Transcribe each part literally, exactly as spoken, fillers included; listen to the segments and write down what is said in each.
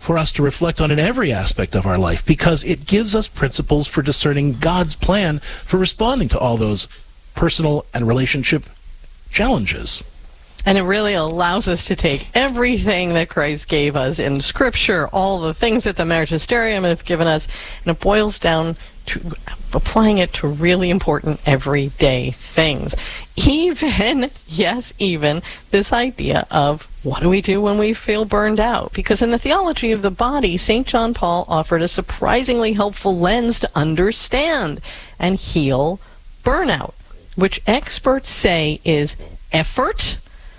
for us to reflect on in every aspect of our life, because it gives us principles for discerning God's plan for responding to all those personal and relationship challenges. And it really allows us to take everything that Christ gave us in Scripture, all the things that the Magisterium have given us, and it boils down to applying it to really important everyday things. Even, yes, even this idea of what do we do when we feel burned out? Because in the theology of the body, Saint John Paul offered a surprisingly helpful lens to understand and heal burnout, which experts say is effort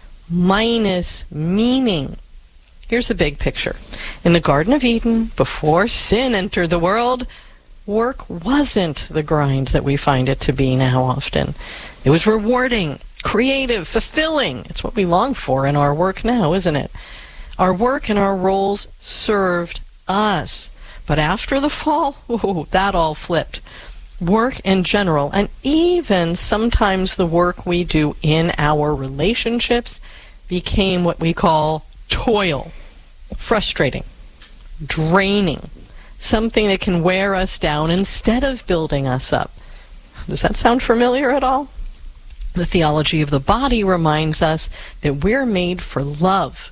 minus meaning. Here's the big picture. In the Garden of Eden, before sin entered the world, work wasn't the grind that we find it to be now often. It was rewarding, creative, fulfilling. It's what we long for in our work now, isn't it? Our work and our roles served us. But after the fall, ooh, that all flipped. Work in general, and even sometimes the work we do in our relationships, became what we call toil, frustrating, draining, something that can wear us down instead of building us up. Does that sound familiar at all? The theology of the body reminds us that we're made for love,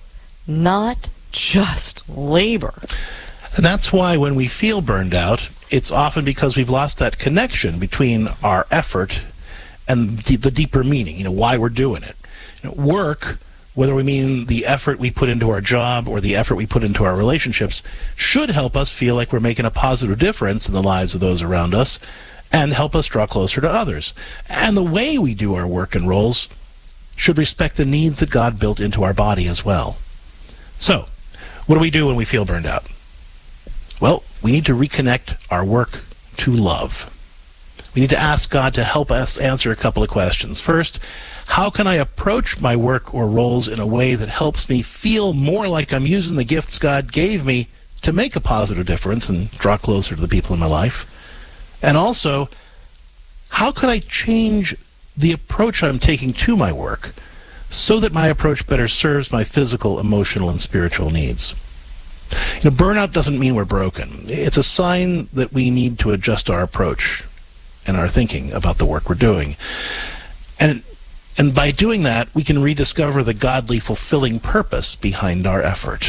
not just labor. And that's why when we feel burned out, it's often because we've lost that connection between our effort and the, the deeper meaning, you know, why we're doing it. You know, work, whether we mean the effort we put into our job or the effort we put into our relationships, should help us feel like we're making a positive difference in the lives of those around us and help us draw closer to others. And the way we do our work and roles should respect the needs that God built into our body as well. So, what do we do when we feel burned out? Well, we need to reconnect our work to love. We need to ask God to help us answer a couple of questions. First, how can I approach my work or roles in a way that helps me feel more like I'm using the gifts God gave me to make a positive difference and draw closer to the people in my life? And also, how could I change the approach I'm taking to my work so that my approach better serves my physical, emotional, and spiritual needs? You know, burnout doesn't mean we're broken. It's a sign that we need to adjust our approach and our thinking about the work we're doing. And and by doing that, we can rediscover the godly, fulfilling purpose behind our effort.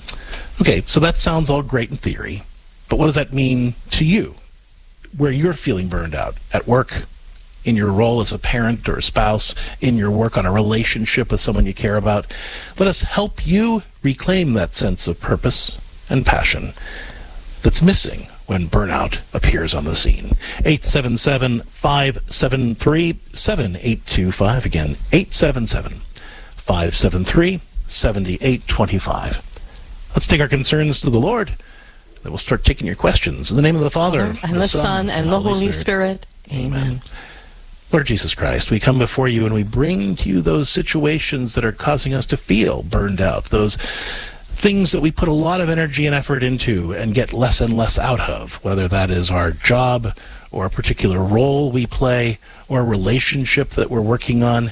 Okay, so that sounds all great in theory, but what does that mean to you, where you're feeling burned out? At work, in your role as a parent or a spouse, in your work on a relationship with someone you care about? Let us help you reclaim that sense of purpose and passion that's missing when burnout appears on the scene. eight seven seven, five seven three, seven eight two five. Again, eight seven seven, five seven three, seven eight two five. Let's take our concerns to the Lord. Then we'll start taking your questions. In the name of the Father, and the Son, and the Holy Spirit. Amen. Lord Jesus Christ, we come before you and we bring to you those situations that are causing us to feel burned out, those things that we put a lot of energy and effort into and get less and less out of, whether that is our job or a particular role we play or a relationship that we're working on.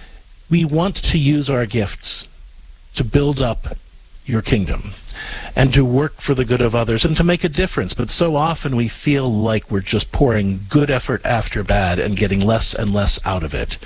We want to use our gifts to build up your kingdom and to work for the good of others and to make a difference. But so often we feel like we're just pouring good effort after bad and getting less and less out of it.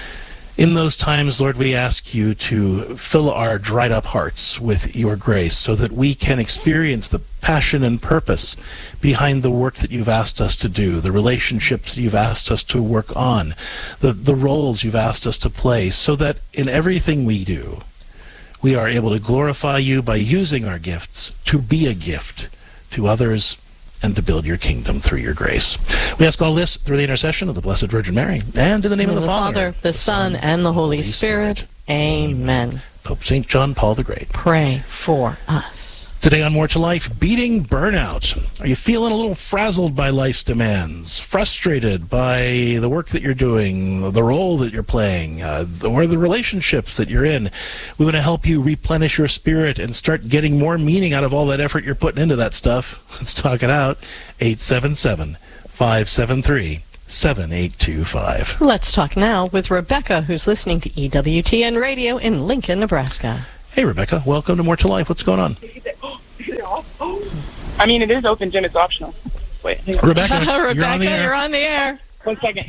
In those times, Lord, we ask you to fill our dried up hearts with your grace so that we can experience the passion and purpose behind the work that you've asked us to do, the relationships that you've asked us to work on, the, the roles you've asked us to play, so that in everything we do, we are able to glorify you by using our gifts to be a gift to others and to build your kingdom through your grace. We ask all this through the intercession of the Blessed Virgin Mary, and in the name of the, the Father, the Son, and the Holy Spirit. Amen. Pope Saint John Paul the Great, pray for us. Today on More to Life, beating burnout. Are you feeling a little frazzled by life's demands, frustrated by the work that you're doing, the role that you're playing, uh, or the relationships that you're in? We want to help you replenish your spirit and start getting more meaning out of all that effort you're putting into that stuff. Let's talk it out. eight seven seven, five seven three, seven eight two five. Let's talk now with Rebecca, who's listening to E W T N Radio in Lincoln, Nebraska. Hey, Rebecca. Welcome to More to Life. What's going on? I mean, it is open, Jim. It's optional. Wait, hang on. Rebecca, Rebecca, you're on the air. You're on the air. One second.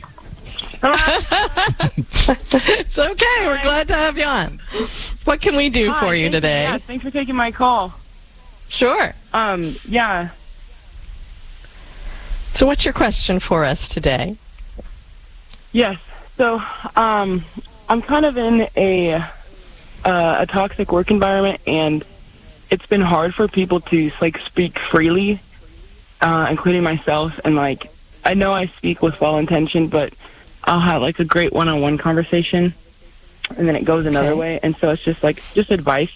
It's okay. We're glad to have you on. What can we do Hi, for you thank today? Yeah, thanks for taking my call. Sure. Um, yeah. So what's your question for us today? Yes. So, um, I'm kind of in a uh, a toxic work environment, and it's been hard for people to like speak freely, uh, including myself. And like, I know I speak with well intention, but I'll have like a great one-on-one conversation, and then it goes another Okay. way. And so it's just like just advice.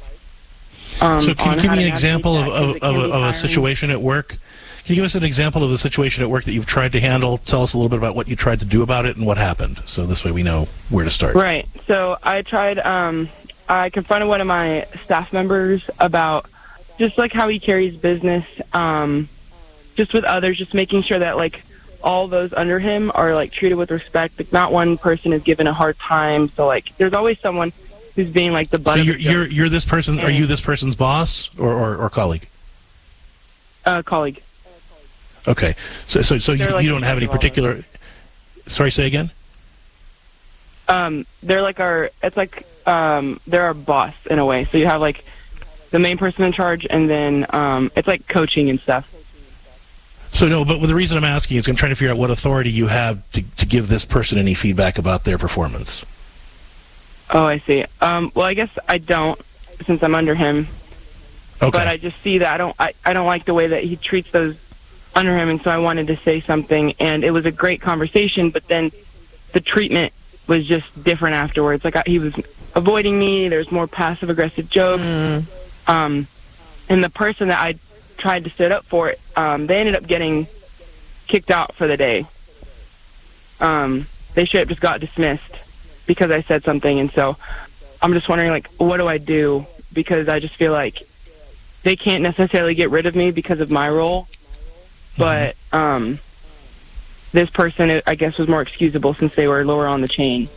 Um, So can on you give how me to an example of, navigate that, 'cause of, it of, can a, be of a tiring. situation at work? Can you give us an example of the situation at work that you've tried to handle? Tell us a little bit about what you tried to do about it and what happened. So this way we know where to start. Right. So I tried, um, I confronted one of my staff members about just like how he carries business, um, just with others, just making sure that like all those under him are like treated with respect. Like not one person is given a hard time. So like there's always someone who's being like the butt So of you're, the joke. you're, you're this person, are you this person's boss or, or, or colleague? uh, colleague. Okay. So, so, so you, They're like you don't have any executive particular, sorry, say again? Um, they're like our, it's like, um, they're our boss in a way. So you have like the main person in charge, and then, um, it's like coaching and stuff. So no, but the reason I'm asking is I'm trying to figure out what authority you have to, to give this person any feedback about their performance. Oh, I see. Um, well, I guess I don't, since I'm under him. Okay. But I just see that I don't, I, I don't like the way that he treats those under him, and so I wanted to say something. And it was a great conversation, but then the treatment was just different afterwards. Like I, he was avoiding me. There's more passive aggressive jokes. Mm. Um, and the person that I tried to sit up for, um, they ended up getting kicked out for the day. Um, they should have just got dismissed because I said something. And so I'm just wondering, like, what do I do? Because I just feel like they can't necessarily get rid of me because of my role. But um, this person, I guess, was more excusable since they were lower on the chain.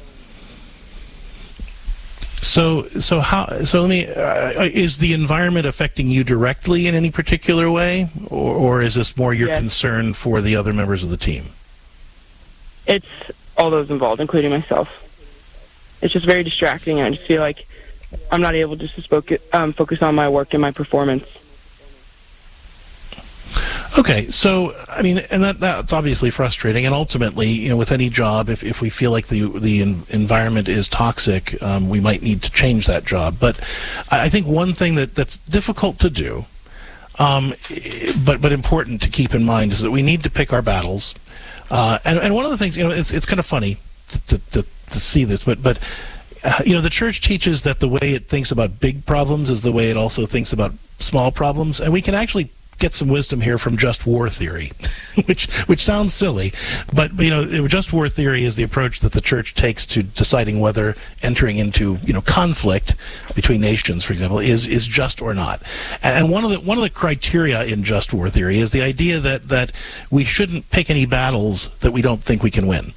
So, so how? So let me. Uh, is the environment affecting you directly in any particular way, or, or is this more your Yes. concern for the other members of the team? It's all those involved, including myself. It's just very distracting, and I just feel like I'm not able just to spoke, um, focus on my work and my performance. Okay, so I mean, and that that's obviously frustrating, and ultimately, you know, with any job, if, if we feel like the the en- environment is toxic, um, we might need to change that job. But I I think one thing that, that's difficult to do, um, but but important to keep in mind, is that we need to pick our battles. Uh, and and one of the things, you know, it's it's kind of funny to to, to, to see this, but but. Uh, you know, the church teaches that the way it thinks about big problems is the way it also thinks about small problems, and we can actually get some wisdom here from just war theory, which which sounds silly, but you know, just war theory is the approach that the church takes to deciding whether entering into you know conflict between nations, for example, is is just or not. And one of the one of the criteria in just war theory is the idea that that we shouldn't pick any battles that we don't think we can win.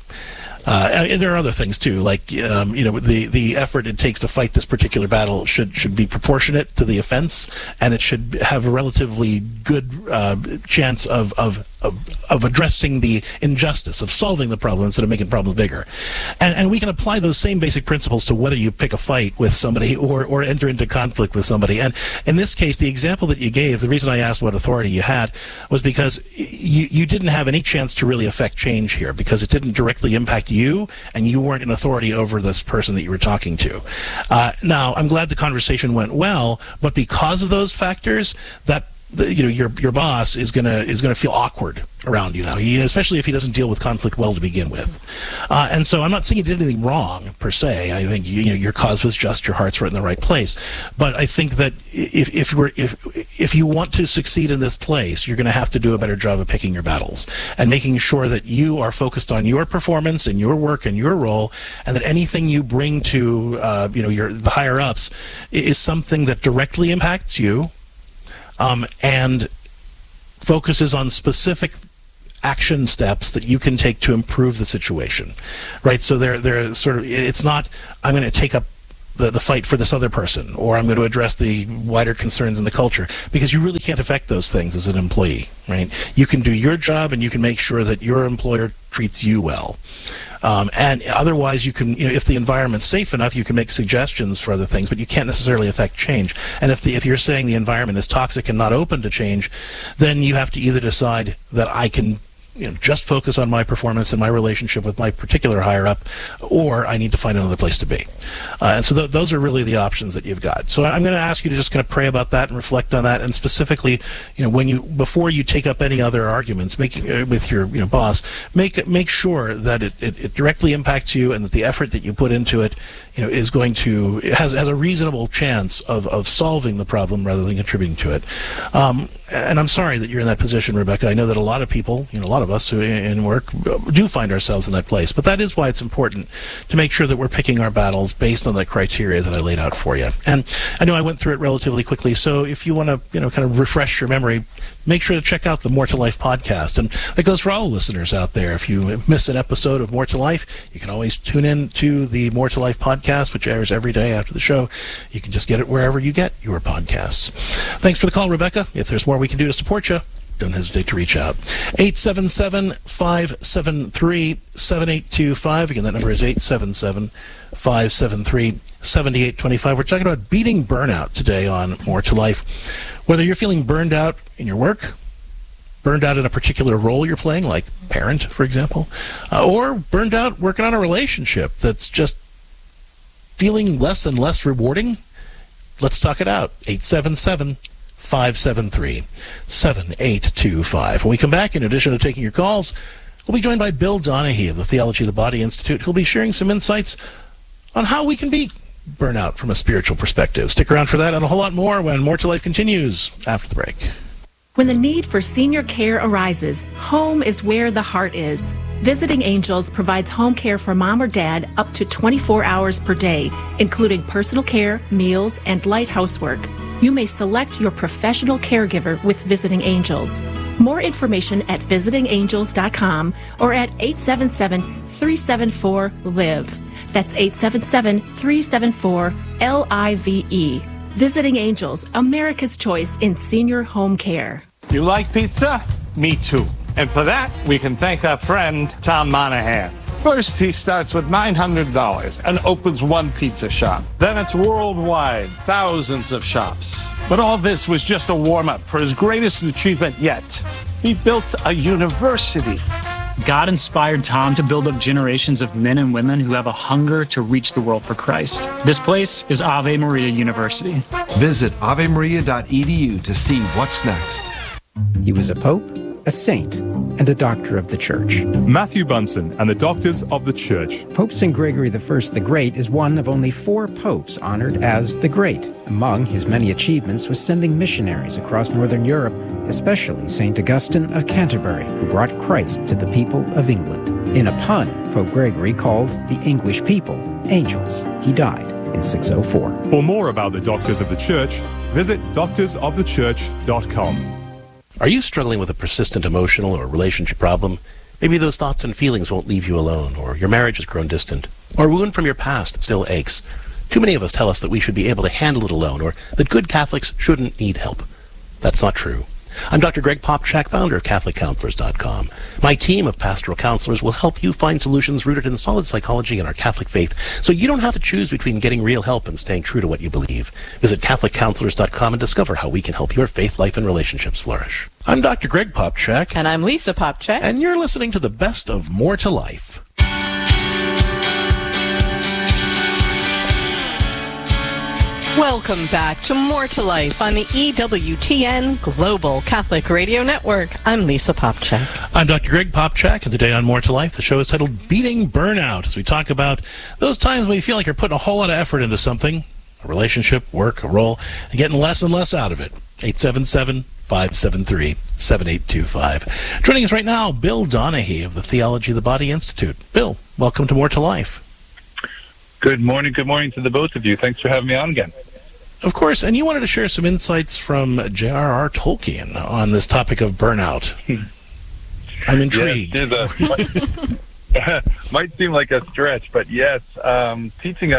Uh, and there are other things too, like um, you know, the the effort it takes to fight this particular battle should should be proportionate to the offense, and it should have a relatively good uh, chance of, of of of addressing the injustice, of solving the problem instead of making problems bigger. And and we can apply those same basic principles to whether you pick a fight with somebody or or enter into conflict with somebody. And in this case, the example that you gave, the reason I asked what authority you had was because you you didn't have any chance to really affect change here, because it didn't directly impact you, and you weren't an authority over this person that you were talking to. Uh, now, I'm glad the conversation went well, but because of those factors, that the, you know, your your boss is gonna is gonna feel awkward around you now, he, especially if he doesn't deal with conflict well to begin with. Uh, and so, I'm not saying you did anything wrong per se. I think you, you know your cause was just, your heart's right in the right place. But I think that if if we're if if you want to succeed in this place, you're going to have to do a better job of picking your battles and making sure that you are focused on your performance and your work and your role, and that anything you bring to uh, you know your the higher ups is something that directly impacts you. Um, and focuses on specific action steps that you can take to improve the situation, right? So they're they're sort of, it's not, I'm going to take up the, the fight for this other person, or I'm going to address the wider concerns in the culture, because you really can't affect those things as an employee, right? You can do your job and you can make sure that your employer treats you well. Um, and otherwise, you can, you know, if the environment's safe enough, you can make suggestions for other things, but you can't necessarily affect change. And if the, if you're saying the environment is toxic and not open to change, then you have to either decide that I can, you know, just focus on my performance and my relationship with my particular higher up, or I need to find another place to be. Uh, and so th- those are really the options that you've got. So I'm going to ask you to just kind of pray about that and reflect on that, and specifically, you know, when you before you take up any other arguments, making uh, with your you know boss, make make sure that it, it, it directly impacts you, and that the effort that you put into it, you know, is going to has has a reasonable chance of of solving the problem rather than contributing to it. Um, and I'm sorry that you're in that position, Rebecca. I know that a lot of people, you know, a lot of us who in work do find ourselves in that place. But that is why it's important to make sure that we're picking our battles based on the criteria that I laid out for you. And I know I went through it relatively quickly, so if you want to, you know, kind of refresh your memory, make sure to check out the More to Life podcast. And that goes for all listeners out there. If you miss an episode of More to Life, you can always tune in to the More to Life podcast, which airs every day after the show. You can just get it wherever you get your podcasts. Thanks for the call, Rebecca. If there's more we can do to support you, don't hesitate to reach out. eight seven seven, five seven three, seven eight two five. Again, that number is eight seven seven, five seven three, seven eight two five. We're talking about beating burnout today on More to Life. Whether you're feeling burned out in your work, burned out in a particular role you're playing, like parent, for example, uh, or burned out working on a relationship that's just feeling less and less rewarding, let's talk it out. eight seven seven, five seven three, seven eight two five. When we come back, in addition to taking your calls, we'll be joined by Bill Donahue of the Theology of the Body Institute, who'll be sharing some insights on how we can beat burnout from a spiritual perspective. Stick around for that and a whole lot more when More to Life continues after the break. When the need for senior care arises, home is where the heart is. Visiting Angels provides home care for mom or dad up to twenty-four hours per day, including personal care, meals, and light housework. You may select your professional caregiver with Visiting Angels. More information at visiting angels dot com or at eight seven seven, three seven four, L I V E. That's eight seven seven, three seven four, L I V E. Visiting Angels, America's choice in senior home care. You like pizza? Me too. And for that, we can thank our friend, Tom Monahan. First, he starts with nine hundred dollars and opens one pizza shop. Then it's worldwide, thousands of shops. But all this was just a warm-up for his greatest achievement yet. He built a university. God inspired Tom to build up generations of men and women who have a hunger to reach the world for Christ. This place is Ave Maria University. Visit ave maria dot e d u to see what's next. He was a pope, a saint, and a doctor of the church. Matthew Bunson and the Doctors of the Church. Pope Saint Gregory the First the Great is one of only four popes honored as the Great. Among his many achievements was sending missionaries across Northern Europe, especially Saint Augustine of Canterbury, who brought Christ to the people of England. In a pun, Pope Gregory called the English people angels. He died in six oh four. For more about the Doctors of the Church, visit doctors of the church dot com. Are you struggling with a persistent emotional or relationship problem? Maybe those thoughts and feelings won't leave you alone, or your marriage has grown distant, or a wound from your past still aches. Too many of us tell us that we should be able to handle it alone, or that good Catholics shouldn't need help. That's not true. I'm Doctor Greg Popchak, founder of Catholic Counselors dot com. My team of pastoral counselors will help you find solutions rooted in solid psychology and our Catholic faith, so you don't have to choose between getting real help and staying true to what you believe. Visit Catholic Counselors dot com and discover how we can help your faith life and relationships flourish. I'm Doctor Greg Popchak. And I'm Lisa Popchak. And you're listening to the best of More to Life. Welcome back to More to Life on the E W T N Global Catholic Radio Network. I'm Lisa Popchak. I'm Doctor Greg Popchak, and today on More to Life, the show is titled Beating Burnout, as we talk about those times when you feel like you're putting a whole lot of effort into something, a relationship, work, a role, and getting less and less out of it. eight seven seven, five seven three, seven eight two five. Joining us right now, Bill Donahue of the Theology of the Body Institute. Bill, welcome to More to Life. Good morning. Good morning to the both of you. Thanks for having me on again. Of course, and you wanted to share some insights from J R R Tolkien on this topic of burnout. I'm intrigued. Yes, a, might, might seem like a stretch, but yes, um, teaching a,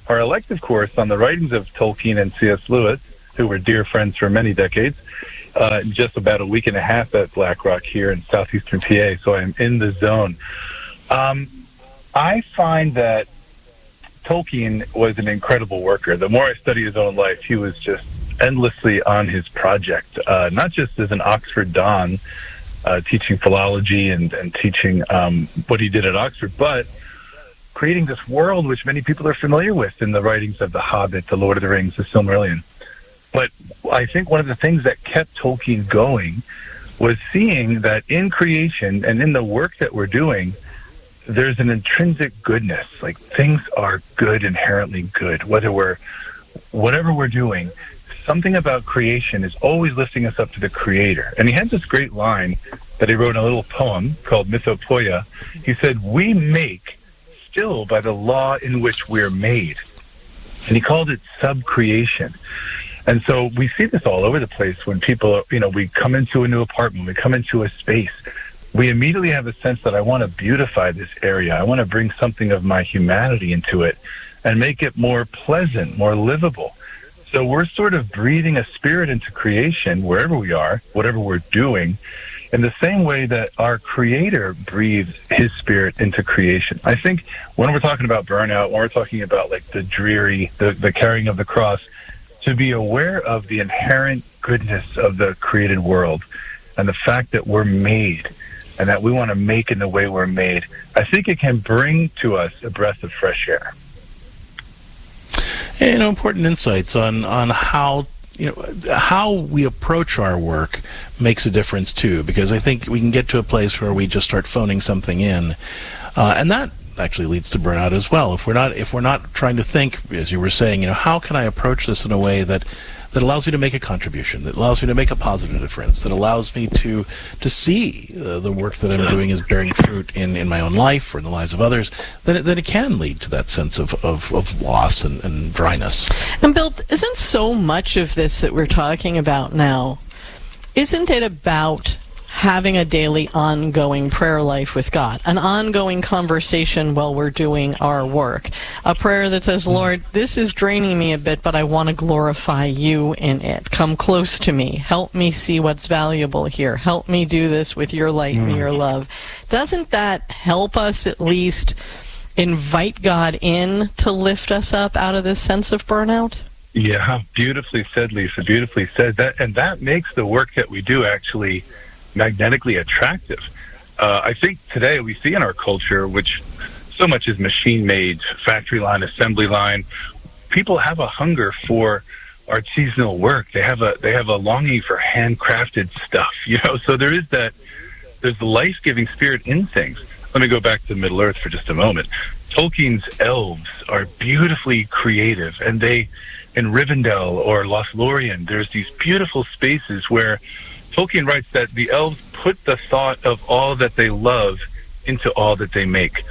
our elective course on the writings of Tolkien and C S Lewis, who were dear friends for many decades, uh, just about a week and a half at Blackrock here in southeastern P A, so I'm in the zone. Um, I find that Tolkien was an incredible worker. The more I study his own life, he was just endlessly on his project, uh, not just as an Oxford Don, uh, teaching philology and, and teaching um, what he did at Oxford, but creating this world which many people are familiar with in the writings of The Hobbit, The Lord of the Rings, The Silmarillion. But I think one of the things that kept Tolkien going was seeing that in creation and in the work that we're doing, there's an intrinsic goodness. Like, things are good, inherently good. Whether we're, whatever we're doing, something about creation is always lifting us up to the Creator. And he had this great line that he wrote in a little poem called Mythopoeia. He said, "We make still by the law in which we're made." And he called it subcreation. And so we see this all over the place when people, you know, we come into a new apartment, we come into a space, we immediately have a sense that I want to beautify this area. I want to bring something of my humanity into it and make it more pleasant, more livable. So we're sort of breathing a spirit into creation wherever we are, whatever we're doing, in the same way that our Creator breathes his spirit into creation. I think when we're talking about burnout, when we're talking about like the dreary, the, the carrying of the cross, to be aware of the inherent goodness of the created world and the fact that we're made and that we want to make in the way we're made, I think it can bring to us a breath of fresh air. You know, important insights on, on how, you know, how we approach our work makes a difference too, because I think we can get to a place where we just start phoning something in, uh, and that actually leads to burnout as well. If we're not if we're not trying to think, as you were saying, you know, how can I approach this in a way that that allows me to make a contribution, that allows me to make a positive difference, that allows me to to see uh, the work that I'm doing is bearing fruit in, in my own life or in the lives of others, then it, then it can lead to that sense of, of, of loss and, and dryness. And Bill, isn't so much of this that we're talking about now, isn't it about having a daily ongoing prayer life with God, an ongoing conversation while we're doing our work, a prayer that says, Lord, this is draining me a bit, but I want to glorify you in it. Come close to me. Help me see what's valuable here. Help me do this with your light mm. and your love. Doesn't that help us at least invite God in to lift us up out of this sense of burnout? Yeah, beautifully said, Lisa, beautifully said. That, and that makes the work that we do actually magnetically attractive. Uh, I think today we see in our culture, which so much is machine-made, factory line, assembly line, people have a hunger for artisanal work. They have a they have a longing for handcrafted stuff. You know, so there is that. There's the life-giving spirit in things. Let me go back to Middle Earth for just a moment. Tolkien's elves are beautifully creative, and they, in Rivendell or Lothlorien, there's these beautiful spaces where Tolkien writes that the elves put the thought of all that they love into all that they make.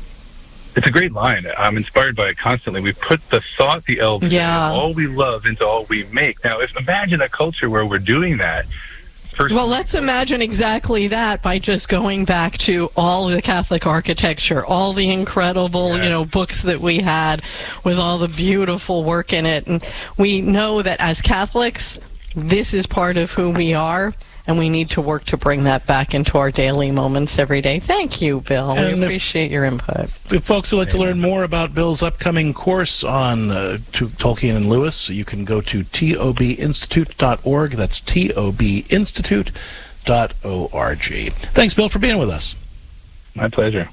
It's a great line. I'm inspired by it constantly. We put the thought the elves yeah. do, all we love into all we make. Now, if imagine a culture where we're doing that. Well, let's imagine exactly that by just going back to all of the Catholic architecture, all the incredible, yeah. you know, books that we had with all the beautiful work in it. And we know that as Catholics, this is part of who we are, and we need to work to bring that back into our daily moments every day. Thank you, Bill. And we appreciate if, your input. If folks would like to learn more about Bill's upcoming course on uh, to Tolkien and Lewis, you can go to T O B institute dot org. That's T O B institute dot org. Thanks, Bill, for being with us. My pleasure.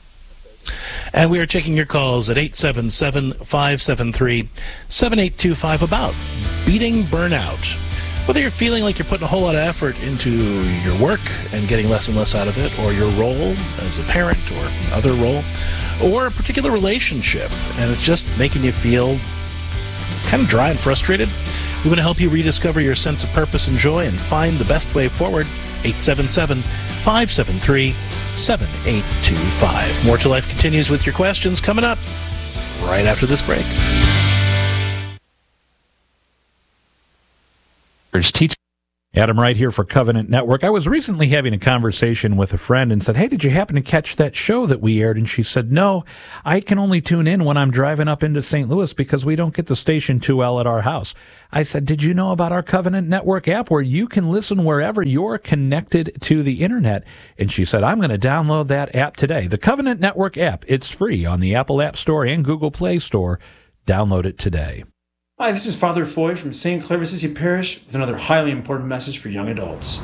And we are taking your calls at eight seven seven, five seven three, seven eight two five about beating burnout. Whether you're feeling like you're putting a whole lot of effort into your work and getting less and less out of it, or your role as a parent or other role, or a particular relationship, and it's just making you feel kind of dry and frustrated, we want to help you rediscover your sense of purpose and joy and find the best way forward. eight seven seven, five seven three, seven eight two five. More to Life continues with your questions coming up right after this break. Teach Adam Wright here for Covenant Network. I was recently having a conversation with a friend and said, hey, did you happen to catch that show that we aired? And she said, no, I can only tune in when I'm driving up into Saint Louis because we don't get the station too well at our house. I said, did you know about our Covenant Network app where you can listen wherever you're connected to the internet? And she said, I'm going to download that app today. The Covenant Network app, it's free on the Apple App Store and Google Play Store. Download it today. Hi, this is Father Foy from Saint Clair of Assisi Parish with another highly important message for young adults.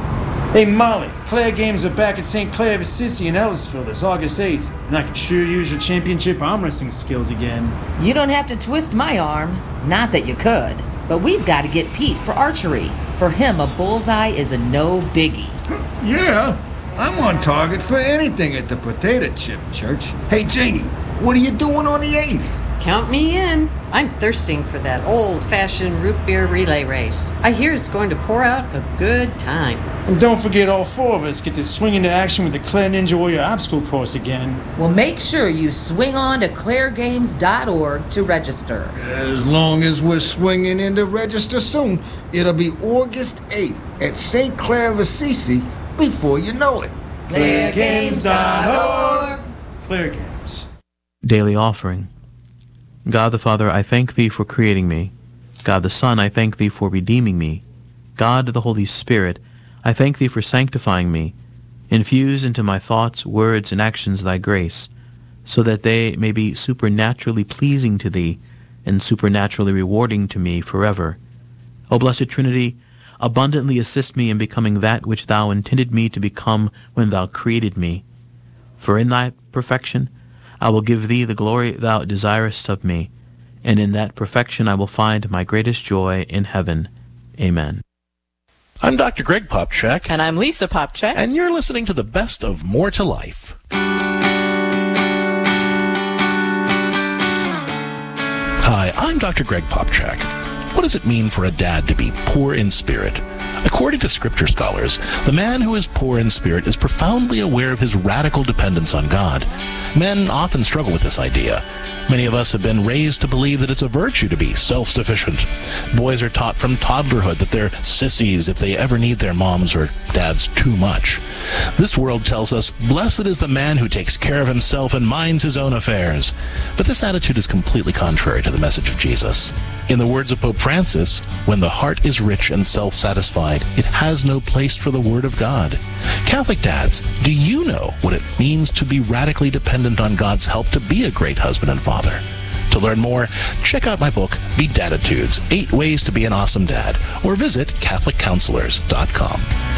Hey Molly, Claire games are back at Saint Clair of Assisi in Ellisville this August eighth, and I could sure use your championship arm wrestling skills again. You don't have to twist my arm. Not that you could. But we've got to get Pete for archery. For him, a bullseye is a no biggie. Yeah, I'm on target for anything at the Potato Chip Church. Hey Janie, what are you doing on the eighth? Count me in. I'm thirsting for that old-fashioned root beer relay race. I hear it's going to pour out a good time. And don't forget all four of us get to swing into action with the Claire Ninja Warrior obstacle course again. Well, make sure you swing on to claire games dot org to register. As long as we're swinging in to register soon, it'll be August eighth at Saint Clair of Assisi before you know it. claire games dot org. Claire Games. Daily Offering. God the Father, I thank Thee for creating me. God the Son, I thank Thee for redeeming me. God the Holy Spirit, I thank Thee for sanctifying me. Infuse into my thoughts, words, and actions Thy grace, so that they may be supernaturally pleasing to Thee and supernaturally rewarding to me forever. O Blessed Trinity, abundantly assist me in becoming that which Thou intended me to become when Thou created me. For in Thy perfection I will give Thee the glory Thou desirest of me, and in that perfection I will find my greatest joy in heaven. Amen. I'm Doctor Greg Popchak. And I'm Lisa Popchak. And you're listening to the best of More to Life. Hi, I'm Doctor Greg Popchak. What does it mean for a dad to be poor in spirit? According to scripture scholars, the man who is poor in spirit is profoundly aware of his radical dependence on God. Men often struggle with this idea. Many of us have been raised to believe that it's a virtue to be self-sufficient. Boys are taught from toddlerhood that they're sissies if they ever need their moms or dads too much. This world tells us, blessed is the man who takes care of himself and minds his own affairs. But this attitude is completely contrary to the message of Jesus. In the words of Pope Francis, when the heart is rich and self-satisfied, it has no place for the Word of God. Catholic dads, do you know what it means to be radically dependent on God's help to be a great husband and father? To learn more, check out my book, Bedattitudes, Eight Ways to Be an Awesome Dad, or visit catholic counselors dot com.